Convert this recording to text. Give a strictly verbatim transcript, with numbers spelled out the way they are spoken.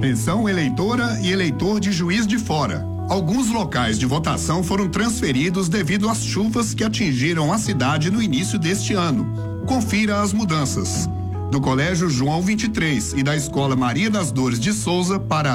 Atenção, eleitora e eleitor de Juiz de Fora. Alguns locais de votação foram transferidos devido às chuvas que atingiram a cidade no início deste ano. Confira as mudanças. Do Colégio João vinte e três e da Escola Maria das Dores de Souza para